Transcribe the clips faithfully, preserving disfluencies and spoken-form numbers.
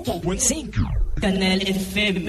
cinq point cinq Canal F M.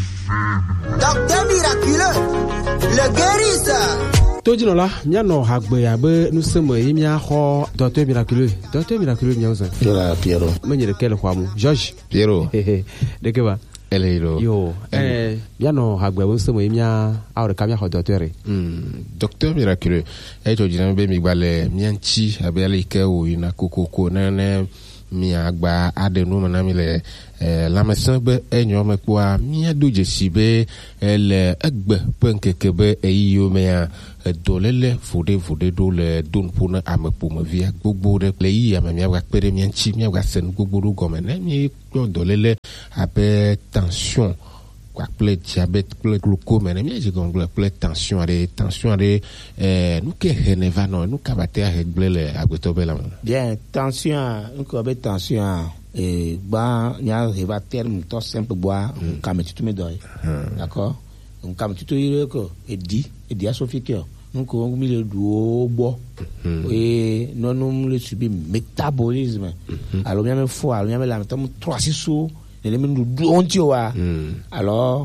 Docteur miraculeux, le guérisseur. Tojino la, miano hagbe abe nous sommes imia ho docteur miraculeux. Docteur miraculeux miauza. Yola Piero. Menye de quel kwamu? George. Piero. De que va? Eleiro. Yo. Eh, miano hagbe nous sommes imia awre kamia ho docteur. Hmm, docteur miraculeux. E to jina be mi gbale mianchi abe ale ke o ina kokoko na na mi agba ade no na mi le eh, la mesin be enyo me kwa mi adoje si be ele egbe penkeke be eyo me a dolele fode fode do le don pona amepo me via gbogbo de le yi am mi agba pere mi nchi mi agba sen gbogbo do gome na mi dolele abe tension quoi ple diabète ple glaucome na mi je gongle ple tension ade tension ade eh nous que reneva non nous ka bater régler le agbeto be la bien tension nous ko be tension et ba nya reva terme to simple bois comme tu me doy d'accord donc comme tu te dire que et dit et dit à Sophie que nous ko mi le do bo et non nous le subit métabolisme alors bien me fois alors bien la mettre trois six sous les mêmes du on tu vois alors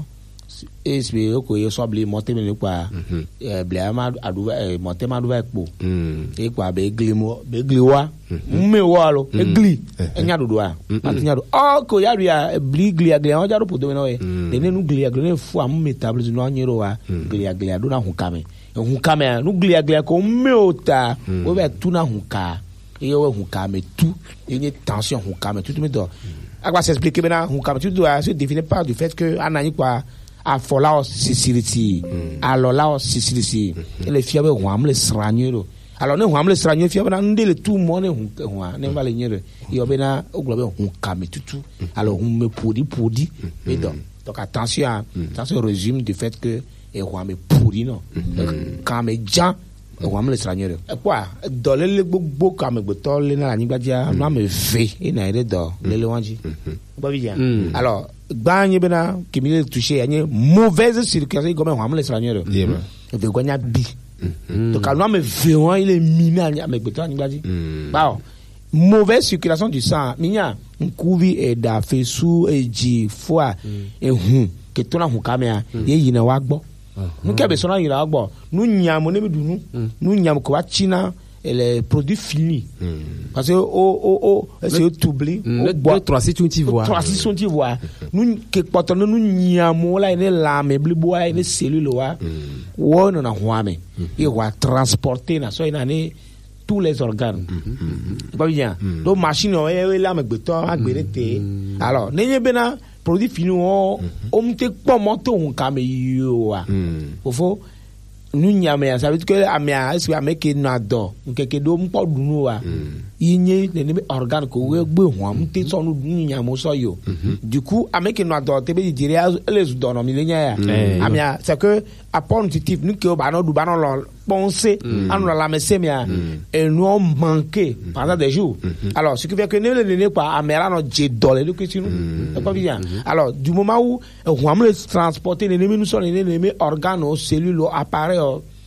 et c'est que yo so bli monter me quoi euh blama aduva monter ma aduva expo et quoi be glimo be gliwa me walo e gli enya dodo a atinya do oh ko ya ria bli gli agli on ja do podo no e de ne nu gli agli ne fu am metabolism no anyero wa gli agli do na hunkame hunkame nu gli agli ko me ota o be tu na hunka e yo hunkame tu e ni tension hunkame tu me do à quoi s'expliquer maintenant hunkame tu dois se définir par du fait que anani quoi a fola sicility alors là sicility les fiabe huam le sranyo alors ne huam le sranyo fiabe na ndele tout monde huam ne vale nyere yo be na oglobe hunkame tutu alors hum me podi podi mais donc donc attention ça se résume du fait que et huam me podi non quand me jan huam le sranyo quoi dolé le gbogbo ka me gboto le na ni gbadia na me ve e na ire do le le wanji ba bien alors gbanye bena kimi le toucher anye mauvaise circulation comme on le seigneur de gonya bi donc quand me veon il est mimé anya me gbeto anya gbaji ba mauvaise circulation du sang minya nkuvi e da fesu eji foa e hu ke to na hu kamea ye yina wa gbo nu ke be so na yina wa gbo nu nyam ne medunu nu nyam ko wa china les produits finis parce que oh oh oh c'est tout blé deux trois six tu vois trois six tu vois nous que quand nous nyamo la ne la me bliboa ne cellule wa wo na hwame et wa transporter na so ina ne tous les organes pas bien donc machine o la me gbeto agberete alors ne bena produit fini o o mte po moto hun kame yo wa ofo nous nyame ça veut dire que amia est-ce que ameke na do nkeke do mpo dunu wa yinye ne ne organe ko we gbe ho amte so no dunu nyame so yo du coup ameke na do te be dire les dono mi lenya ya amia c'est que appositif nous que ba no du ba no lo penser anu la mesemia et nous manquer pendant des jours alors ce qui fait que ne le ne pas amera no je dole le que nous pas bien alors du moment où on am le transporter ne nous so ne ne organe cellule appareil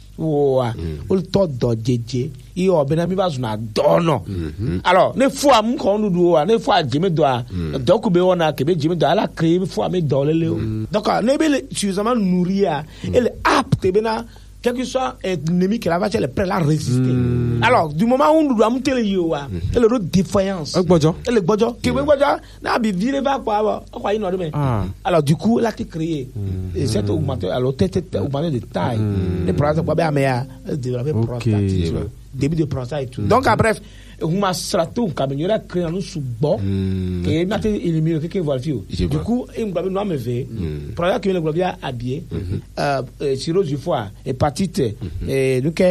o o to do jeje i o be na mi ba su na do no alors ne fo am ko nu do wa ne fo ajime do a do ku be wona ke be jime do ala créer fo am do le le donc ne be suffisamment nourri a elle apte be na quel que soit ennemi qui la va elle est prête à résister alors du moment où nous doit monter le yo a elle le défaillance elle le bojo ke be bojo na bi vire va quoi quoi il no me alors du coup là qui créé et cette augmenté alors tête augmenté de taille les problèmes quoi ben mais développer prostate début de prostate et tout donc bref uma strato caminhora criando subo que na te éliminer que va fio du coup il va nous me ver problème que le globia habillé euh cirrhose du foie hépatite et donc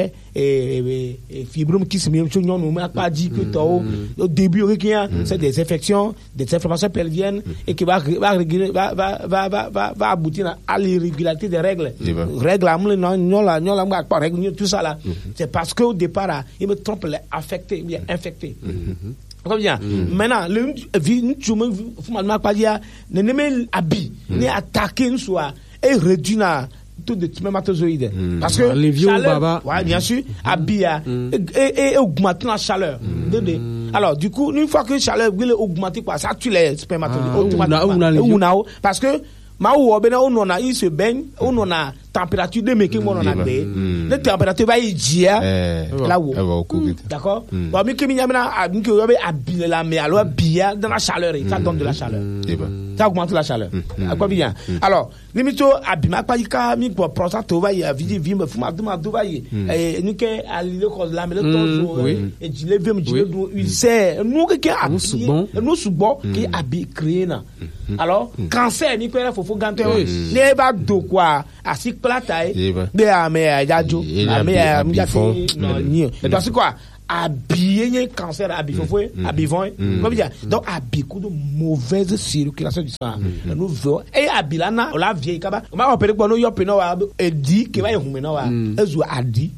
et fibrome qui se met sur nous on a pas dit que toi au début c'est des infections des inflammations pelviennes et qui va va va va va va va aboutir à l'irrégularité des règles règles non non la non la pas règle tout ça là c'est parce que au départ il me trompe les affecté bien infecté comme bien maintenant le vie tu me faut pas dire ne ne habit ne attaquer une soit et réduit na tout de spermatozoïdes parce que les vieux baba ouais bien sûr habit et et augmenter la chaleur de Alors, du coup, une fois que la chaleur est augmentée, quoi, ça tue les spermatozoïdes Ah, automatiquement. Parce que, ma ou on a, il se baigne, on a température de mec, on a bé. La température va y dire, là où. D'accord? Bon, mais comme il y a maintenant, la mer, alors, bien, dans la chaleur, ça donne de la chaleur. Ça augmente la chaleur. À quoi bien? Alors, limite, abima, pas y ka, mi, pour prendre ça, tu vas y, vidi, vime, fuma, duma, tu vas y. Et, nous, que, à l'île, cause la, mais le temps, et tu l'es, vime, tu l'es, il sait, nous, qui a, nous, sous bon, qui a créé, na. Alors, cancer, mi, quoi, faut, faut, ganter, ne va do quoi, à six platailles, de la mer, yadjo, la mer, mi, non, ni, et donc, c'est quoi? Habiller un cancer, habiller, faut habiller, comme dire. Donc, habiller, coup de mauvaise circulation du sang. Nous voulons, et habiller, là, la vieille, kaba, on m'a rappelé que nous, y'a péno, et dit, que va y avoir, et zo a dit.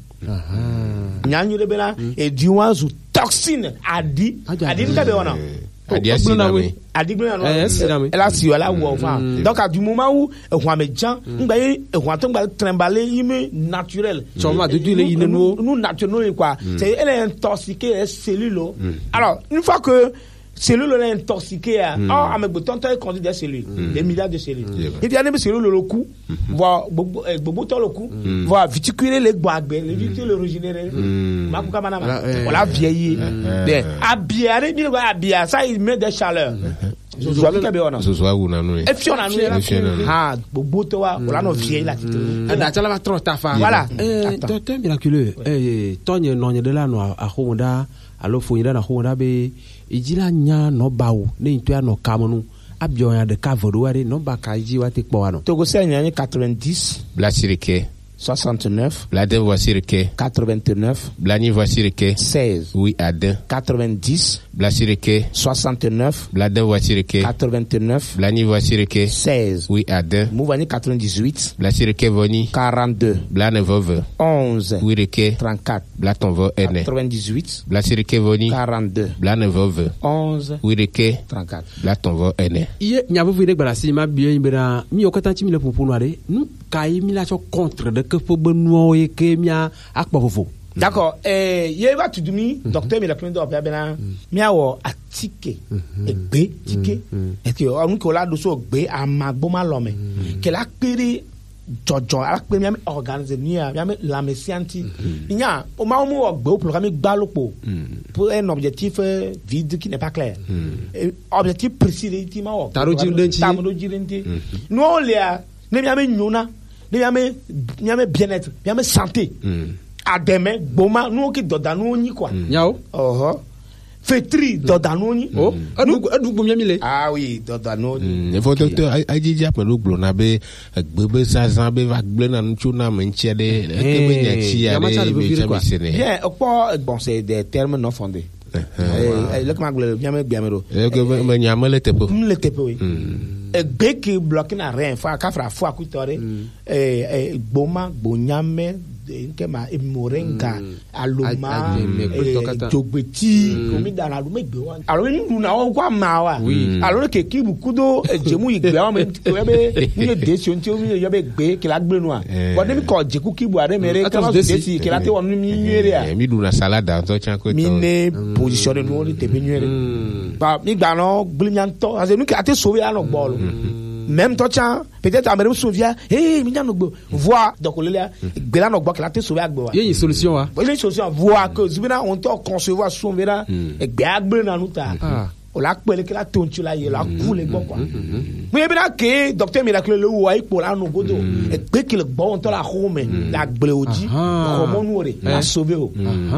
Nyanyu de bela, et dit, ouan, zo toxine, a dit, a dit, nous, kabe, wana. Adi asiname. Adi asiname. Elle a si elle ou enfin. Donc à du moment où on met gens, on va on tombe trimballer ime naturel. Choma de du le nous nous naturel quoi. C'est elle est intoxiquée les cellules. Alors une fois que cellules est intoxiquée, ah avec beaucoup de conduit des cellules, des milliards de cellules. Et bien les cellules le coup, voir beaucoup de le coup, voir viticuler les guagbe, les viticuler le régénérer. Makuka manama. On l'a vieilli. Bien, habillé, bien habillé, ça il met des chaleurs. Ce soit que bien on. Ce soit où on est. Et puis on a nous. Ah, beaucoup de wa, on a nos vieilles là. Na tala va trop tafa. Voilà. Eh, docteur miraculeux. Eh, tonye nonye de la no a homonda, alo fonyida na homonda be ijila nya no bawo ne ntoya no kamonu abio ya de kavodoare no baka iji wate kpowano Togo se nya quatre-vingt-dix Blasirike soixante-neuf Blade Voisirike quatre-vingt-neuf Blani Voisirike seize Oui Adin quatre-vingt-dix Blasirike soixante-neuf Blade Voisirike quatre-vingt-neuf Blani Voisirike seize Oui Adin Mouvani quatre-vingt-dix-huit Blasirike Voni quarante-deux Blane Vove onze Wirike trente-quatre Blaton Vo Ene quatre-vingt-dix-huit Blasirike Voni quarante-deux Blane Vove onze Wirike trente-quatre Blaton Vo Ene Iye nyabu vide gbara ma bien bera mi okata mi le popo no ade nu kai mi la cho contre de que fo benuo e ke mia akpa fofo. D'accord. Eh, ye va tu dumi, docteur mi la clinique de bena, mi awo atike, egbe, tike. Et que on ko la do so gbe amagboma lome. Que la pere jojo, la pere mi organiser ni a, mi la messianti. Nya, o ma mo gbe o programme gbalopo. Pour un objectif vide qui n'est pas clair. Objectif précis ti ma wo. Taro jirenti. Taro jirenti. Nous on le a, ne mi ame nyona. Il y a mes bien-être, il y a mes santé. À demain, boma, nous qui dodano ni quoi. Yao. Oh. Fétri dodano ni. Oh. Adu adu bomia mile. Ah oui, dodano ni. Il faut docteur aji ja pelu blona be bebe sazan be va blena nchuna menchia de ke be nyachi ya de be chamisene. Bien, bon c'est des termes non fondés. Eh, le comment bien bien mero. Eh que me nyama le tepo. Le tepo oui. E gbe ki bloqué na rien fa ka fra fo akutore eh eh boma bonyame nke ma emorenga aloma jogbeti omi dara lu me gbe wa alo ni lu na o kwa ma wa alo ke ki bu kudo jemu igbe wa me be ni de si onti omi yo be gbe ki la gbe nu a bo de mi ko jeku ki bu are mere ka ma de si ki la te wonu mi nyere a mi lu na salada to chan ko to mi ne position no ni te be nyere ba mi gba no gblimianto ase nu ki ate sowe ala gbolo même toi tiens peut-être à me souviens eh mi no gbo voir donc le là gbela no gbo ki la te sowe agbo wa il y a une solution wa il y a une solution voir que zibina on to concevoir son vera e gbe agbe na nuta o la pele ki la tonchu la ye la ku le gbo kwa mais bi na ke docteur miracle le wo ai po la no godo e gbe ki le gbo on to la home la gbele oji comment nous re la sauver o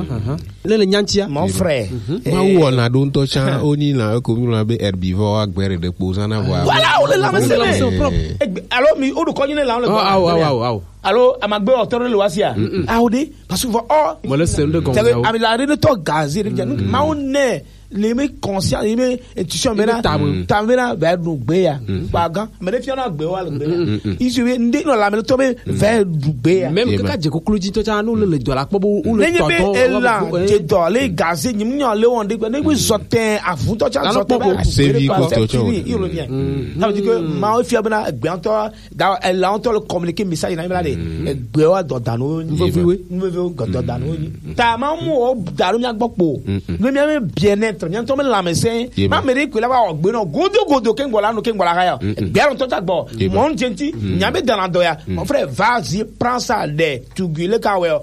le le nyantia mon frère ma wo na do to chan oni na ko mi la be herbivore agbere de po sana voir voilà on la c'est propre alors mi o do ko yin la on le ah ah ah alors amagbe otoro le wasia ah ode parce que oh mo le c'est de gonga ami la re to gazi ma on ne les mecs conscients les mecs intuition mena tamena va do gbe ya pagan me de fiona gbe wa gbe isu ndi no la me to be va do gbe ya même que ka je ko kluji to cha no le do la po o le to to e la je do le gazi ni nyo le won de gbe ne zotin avun to cha zotin ba sevi ko to cho il revient ça veut dire que ma o fi abena gbe anto da elle a le communiquer message na me la de gbe wa do dano ni vo vi we ni vo go do dano ni ta ma mu o daru mi agbopo ni mi bien-être très bien to me la me sen ma me ri ko la ba ogbe no godo godo ken bola no ken bola ga yo bien to ta gbo mon genti nyame dans la doya mon frère vas-y prends ça de tu gueule ka we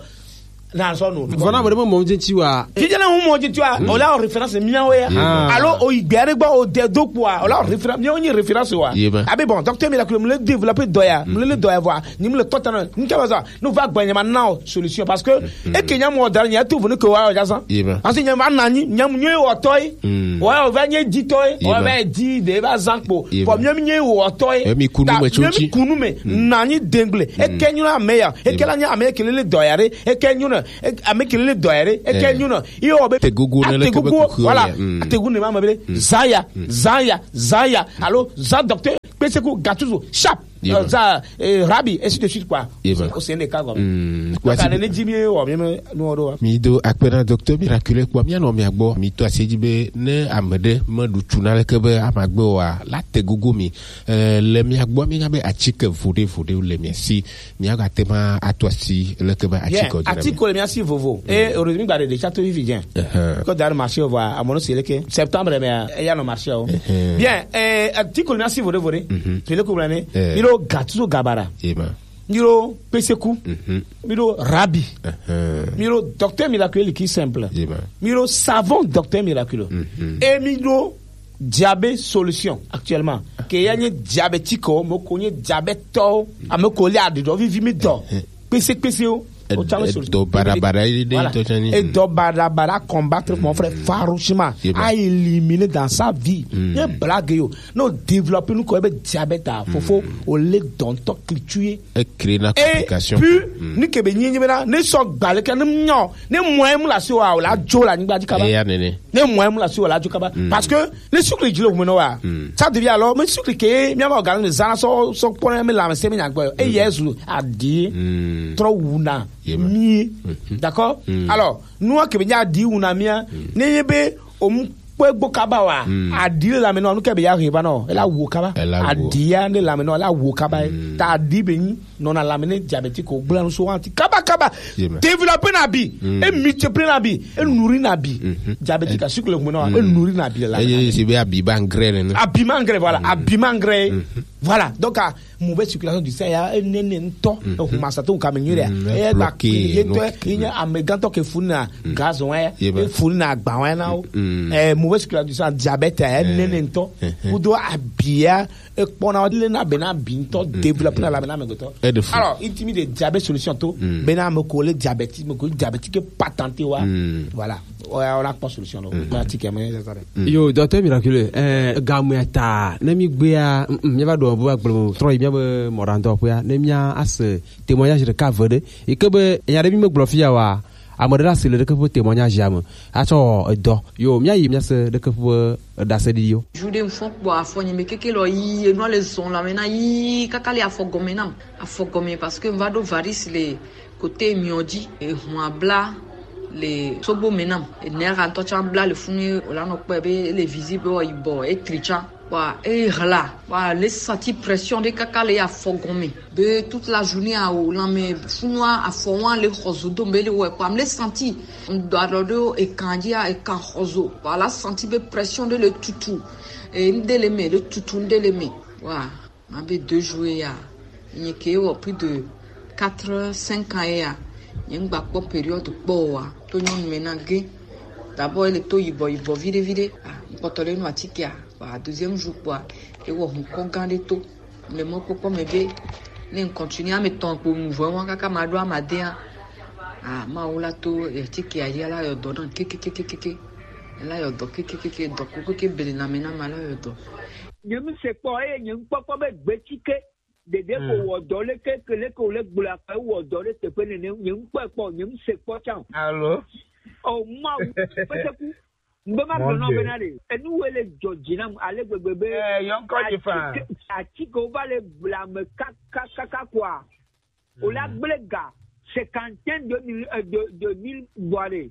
na so no Vona mo mo genti wa ti jena mo genti wa o la référence mi an we alors o igbere gbo o de do po o la référence mi on référence wa abi bon docteur Miracle me le développer doya me le doya voir ni me le totana ni ka ça nous va gagner maintenant solution parce que e kenya mo dar nya tout venu ko wa ja san parce que nyama nani nyam nyi o toy wa o va nyi di toy o va di de ba zanpo for nyam nyi o toy mi kunu me chochi mi kunu me nani dengle e kenyu na meya e kela nya ame kelele doyare e kenyu na ame kelele doyare e kenyu na i o be te gugu ne le voilà te gugu ne ma mabele zaya zaya zaya allo za docteur peseku gatuzo sharp za rabi ainsi de suite quoi c'est des cas comme ça ne dit mieux o même no do mi do akpena docteur Miracle kwa mi no mi agbo mi to asejibe ne amede madu tunale kebe amagbo wa la te gugu mi le mi agbo mi ngabe achike vude vude le mi si mi aga tema atosi le kebe achiko dina achiko le mi si vovo et heureusement ba de château vivien ko dar marché va a mono c'est que septembre mais il y a no marché bien eh achiko le mi si vode vode tu le comprends Miro Gatuzo Gabara. Miro Peseku. Miro Rabi. Miro Docteur Miracle qui est simple. Miro Savon Docteur Miracle. Et Miro Diabète Solution actuellement. Que y a un diabétique, me connaît diabète, à me coller à des doigts, vivre mes dents. Pesek peseo. Do barabara et do barabara combattre mon frère farouchement à éliminer dans sa vie une blague yo no développer nous comme diabète fofo au lait don to tuer et créer la complication et puis ni ke be nyi na ne so gbale ke ne nyo ne moem la so wa la jo la ngba dikaba ne moem la so la jo kaba parce que le sucre du lo mo wa ça devient alors mais sucre ke mi ma organiser ça so so pon me la se me nyagba e yesu adi trop wuna mi d'accord alors nous que benya di una mia ne yebe o mpo kaba wa adi la me no no ke be ya riba no ela wo kaba adi ya ne la me no la wo kaba ta adi be ni non na la me diabétique o blanc so anti kaba kaba développer na bi e multiplier na bi e nourrir na bi diabétique sucre le mo no e nourrir na bi la e c'est bien abi engrais ne abi engrais voilà abi engrais voilà donc mauvaise circulation du sang ya nene to o masato kamenyure e ba ki to inya ameganto ke funa gaz wa e funa agba wa na o eh mauvaise circulation du sang diabète e nene to udo abia e pona le na bena binto développer la bena megoto alors intimide diabète solution to bena me coller diabétique me coller diabétique patenté wa voilà on a pas solution là pratiquement yo docteur Miracle eh gameta na mi gbea mi va do bo agbo trop bien be morando poya na mi as témoignage de cavede et que be ya de mi me glofia wa amodra c'est le que témoignage jam ato do yo mi ayi mi as de que da se di yo jude mfo bo afonye me keke lo yi no le son la mena yi kakali afogome nam afogome parce que va do varis les côté miodi et huabla les sobo menam et ne ranto chambla le funi ola no pebe les visible o ibo et tricha wa et là wa les senti pression de kakale ya fogome be toute la journée à o la me funwa a fonwa le rozodo mbele we kwa me senti on doit rodo et kandia et kan rozo voilà senti be pression de le tutu et ndeleme le tutu ndeleme wa ma be deux jouer ya nyeke o plus de quatre cinq ans ya nyengba po période boa to nyon menange d'abord il to yibo yibo vide vide potole no atikia ba deuxième jour quoi et wo hon ko gande to le mo ko me be ne continue à me ton pour mouvement kaka mado amade ah ma ola to atikia ya la yo do don keke keke keke la yo do keke keke do ko ke bele na mena mala yo do nyem se po e nyem popo be gbetike dede ko wo do le keke le ko le gbula ka wo do le te pe ne nyem popo nyem se po chan allo o ma peteku mbema no benade enu wele jojina ale gbegbe eh yon ko di fa atiko ba le gbula me kaka kaka kwa o la gblega cinquantaine de de mille boire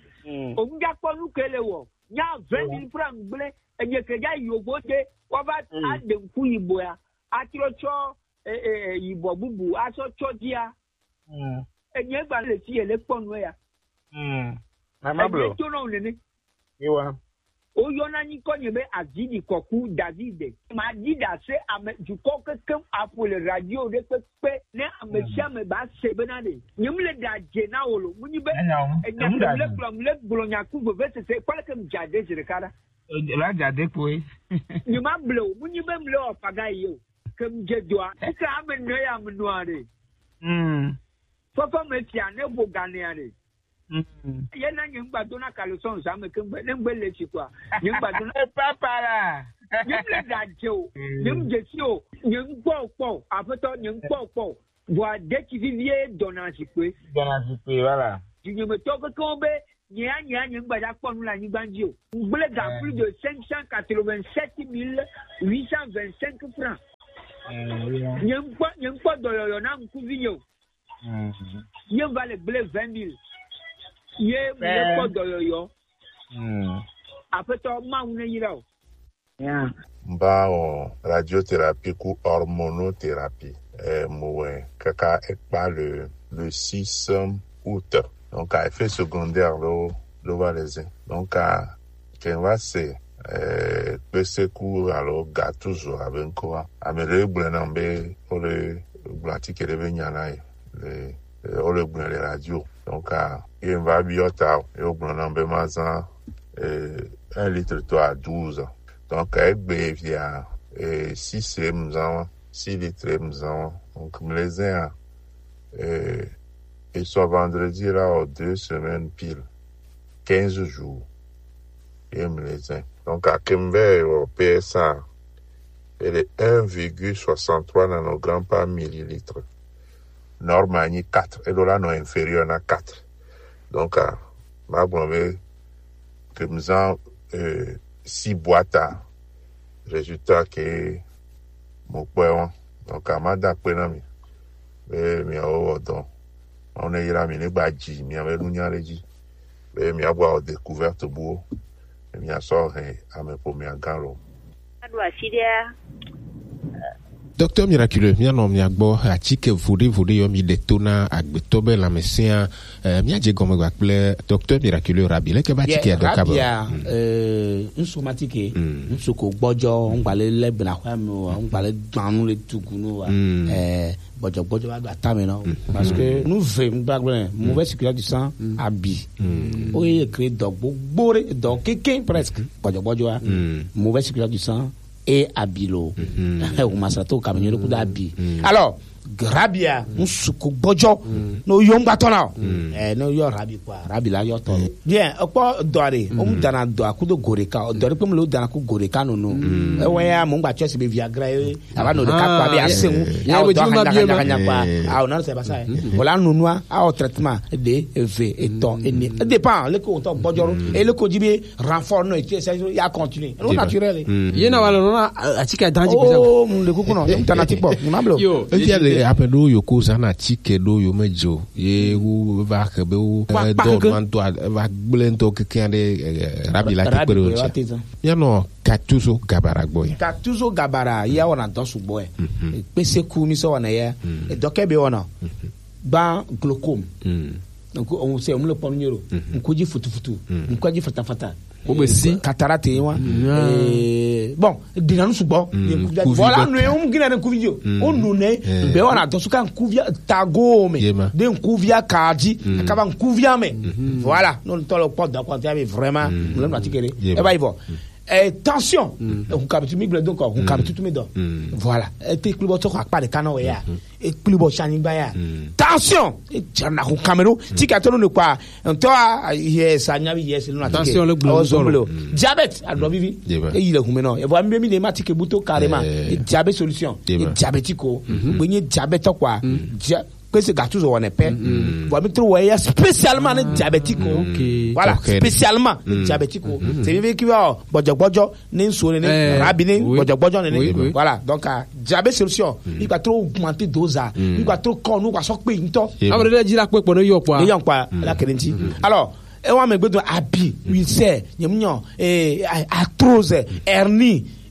o nja ko nu kele wo nya vingt mille francs gbele enye keja yobote wa ba ade ku ibo ya atiro cho eh eh ibo bubu aso cho dia mm enye gba le ti ele ponu ya mm mama blo to no ni ni iwa o yona ni ko nyebe azidi koku David ma dida se ame du ko kekem apo le radio de pepe ne ame sia me ba se benade nyimle da jena wolo munyibe enya le plan le bolonya ku be se se kwale kem jade jere kada la jade ko nyima blo munyibe mle opaga yo kem jedwa ka ame no ya mnuare mm papa me tia ne bo ganeare ye na nyimba dona kalson sa me kembe ne mbele chikwa nyimba dona papa la nyimle dajo nyimje sio nyimpo po afeto nyimpo po voa de qui vivie dona chikwe dona chikwe voilà nyimbe to ko kombe nya nya nyimba da ponu la nyimbanjio mbele da plus de cinq cent quatre-vingt-sept mille huit cent vingt-cinq francs nyimpo nyimpo doyoyo na nkuvinyo nyimba le blé vingt mille ye me ko doyoyo mm apeto ma une yira o yeah ba o radiothérapie ou hormonothérapie euh moi kaka ekpa le le six août donc à effet secondaire le le valaisin donc à qu'en va c'est euh pese ku alors ga toujours avec quoi amele blanambe pour le blatique de benyana le o le blan les radio donc à il va biota et au blanambe mazan euh un litre toi à douze donc avec bevia et six mzan six litres mzan donc me les un euh et soit vendredi là deux semaines pile quinze jours et me les un donc à Kembe au P S A elle est un virgule soixante-trois nanogrammes par millilitre normalement quatre et là non inférieur à quatre donc à ma bonne que nous avons euh, six boîtes à résultat que mon père donc à ma d'après nami mais mais oh donc on est là mais ne badji mais avec nous n'y a dit mais mais avoir découverte beau mais à sort à mes premiers galo Docteur Miraculeux, mia no mia gbo atike vuri vuri yo mi detona agbetobe la mesia mia je gomo gba ple Docteur Miraculeux Rabi le ke ba tike ya dokabo euh insomatike nsoko gbojo ngbale le bna kwa mo ngbale gbanu le tugunu wa eh bojo bojo ba gba ta mi no parce que nous vem ba gbe mauvaise circulation du sang abi o ye créer donc gbore donc quelqu'un presque bojo bojo wa mauvaise circulation du sang et abilo o masato kabenyo ko da bi alors grabia nsuku bojo no yo ngbato na eh no yo rabi kwa rabi la yo to bien opo dore o mu dana do akudo goreka dore pe mu lo dana ku goreka no no e won ya mu ngba chese be viagra e aba no de ka kwa be asewu ya o do hanya hanya kwa a o na se ba sai wala nunu a o traitement de v et ton et ne dépend le ko to bojoro et le ko jibe renfort no e ya continue no naturel yena wala no atika danji ko oh mu le ku no dana tipo ni mablo yo après do yo ko sana tike do yo mejo ye u va ke be u do man to va blento ke kende rabi la ke pero ya no katuzo gabara boy katuzo gabara ya wona do su boy pese ku mi so wona ya e do ke be wona ba glaucome donc on sait on le pon nyoro on ji futu futu on ji fata fata obesi cataracte wa eh bon dinanu subo voilà nous on gina na kuvio on nous ne be wana to suka kuvia tagome de kuvia kaji akaba kuvia me voilà non to le pot d'accord vraiment nous la tikere e ba ivo eh tension on capte mi donc on capte tout mes dents voilà et puis club to pas de canon ya et club chani ba ya tension et jana ko camero tikatono ne kwa to yes anya yes no attention le global diabète a do vivi et il est comme non et voilà mi les matike buto carrément et diabète solution et diabético benye diabète quoi que ce gâteau on est paix voilà mettre spécialement les diabétiques voilà spécialement les diabétiques c'est vivre qui va bojo bojo ne so ne rabine bojo bojo ne voilà donc diabète solution il va trop augmenter dose il va trop con nous va so pe nto après dire la pe po no yo pa yo pa la kerenti alors et on me gbedo abi ulcère nyemnyo eh arthrose hernie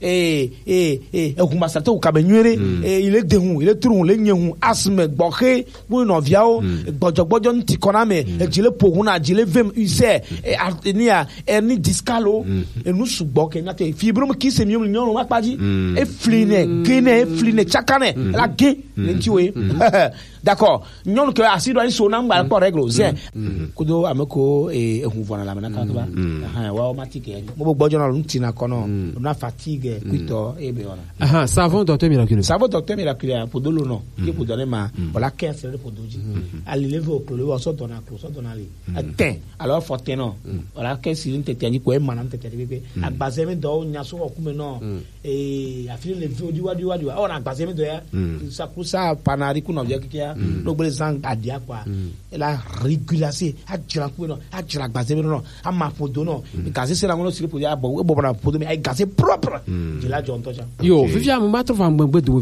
et et et e kuma sata o ka be nyere e il est dehun il est trou le nyehun asme gboke wo no viao gbojogbojo nti kona me e jile pohun na jile vem use e ni a e ni discalo e nu sugbo ke na te fibro mo kise mi nyon wa paji e fline gene e fline chakane la ge le ntiwe d'accord nyon ke asido ani so na mba ko règle zen kudo ameko e ehun vona la mena ka ba ha wa automatique mo gbojo na nti na kono na fatigue quito e be ona aha savon docteur miraculeux savon docteur miraculeux pour dolo no qui pour donner ma voilà quinze pour doji ali lever au clou so dona clou so dona li ten alors forte no voilà quinze il tete ni ko e manam tete bebe agbaze me do nya so ku me no e afile le vi odi wadi wadi ona agbaze me do ya sa ku sa panari ku no je kikia no gbele sang adia kwa la régulation a jira ku no a jira agbaze me no a ma podo no gaze se la ngono sile podo ya bo bo na podo me ai gaze propre de la jonto ja yo vivia mo matro va mbembe do